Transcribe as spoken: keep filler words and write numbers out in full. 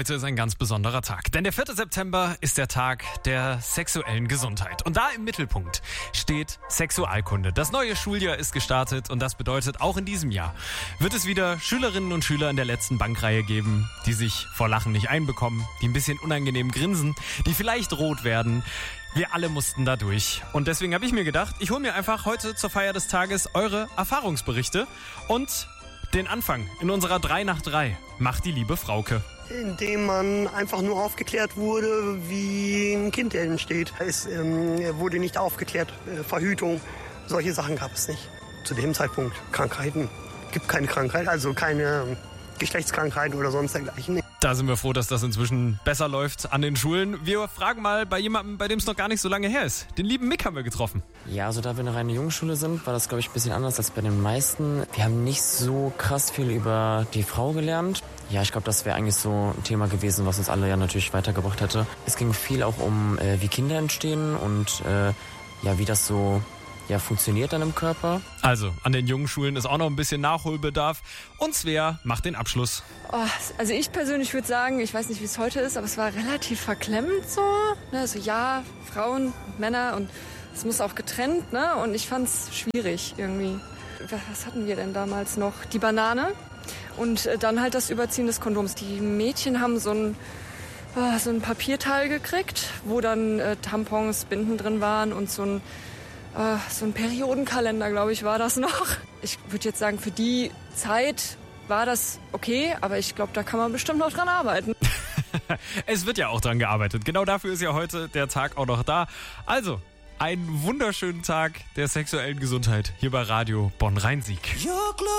heute ist ein ganz besonderer Tag, denn der vierte September ist der Tag der sexuellen Gesundheit. Und da im Mittelpunkt steht Sexualkunde. Das neue Schuljahr ist gestartet und das bedeutet, auch in diesem Jahr wird es wieder Schülerinnen und Schüler in der letzten Bankreihe geben, die sich vor Lachen nicht einbekommen, die ein bisschen unangenehm grinsen, die vielleicht rot werden. Wir alle mussten da durch. Und deswegen habe ich mir gedacht, ich hole mir einfach heute zur Feier des Tages eure Erfahrungsberichte und den Anfang in unserer drei nach drei macht die liebe Frauke. Indem man einfach nur aufgeklärt wurde, wie ein Kind entsteht. Es ähm, wurde nicht aufgeklärt, äh, Verhütung, solche Sachen gab es nicht. Zu dem Zeitpunkt Krankheiten, gibt keine Krankheit, also keine ähm, Geschlechtskrankheit oder sonst dergleichen. Da sind wir froh, dass das inzwischen besser läuft an den Schulen. Wir fragen mal bei jemandem, bei dem es noch gar nicht so lange her ist. Den lieben Mick haben wir getroffen. Ja, also da wir eine reine Jungenschule sind, war das, glaube ich, ein bisschen anders als bei den meisten. Wir haben nicht so krass viel über die Frau gelernt. Ja, ich glaube, das wäre eigentlich so ein Thema gewesen, was uns alle ja natürlich weitergebracht hätte. Es ging viel auch um, äh, wie Kinder entstehen und äh, ja, wie das so ja, funktioniert dann im Körper. Also, an den jungen Schulen ist auch noch ein bisschen Nachholbedarf. Und Svea macht den Abschluss. Oh, also ich persönlich würde sagen, ich weiß nicht, wie es heute ist, aber es war relativ verklemmend so. Ne? Also ja, Frauen, Männer und es muss auch getrennt. Ne? Und ich fand es schwierig irgendwie. Was hatten wir denn damals noch? Die Banane und dann halt das Überziehen des Kondoms. Die Mädchen haben so ein, oh, so ein Papierteil gekriegt, wo dann äh, Tampons, Binden drin waren und so ein Uh, so ein Periodenkalender, glaube ich, war das noch. Ich würde jetzt sagen, für die Zeit war das okay, aber ich glaube, da kann man bestimmt noch dran arbeiten. Es wird ja auch dran gearbeitet. Genau dafür ist ja heute der Tag auch noch da. Also, einen wunderschönen Tag der sexuellen Gesundheit hier bei Radio Bonn-Rhein-Sieg.